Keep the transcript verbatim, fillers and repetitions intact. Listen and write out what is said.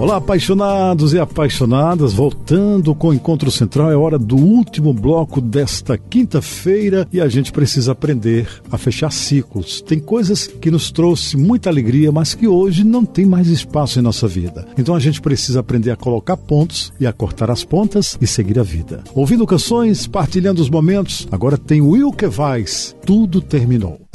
Olá, apaixonados e apaixonadas, voltando com o Encontro Central, é hora do último bloco desta quinta-feira e a gente precisa aprender a fechar ciclos. Tem coisas que nos trouxe muita alegria, mas que hoje não tem mais espaço em nossa vida. Então a gente precisa aprender a colocar pontos e a cortar as pontas e seguir a vida. Ouvindo canções, partilhando os momentos, agora tem Will Quevais, Tudo Terminou.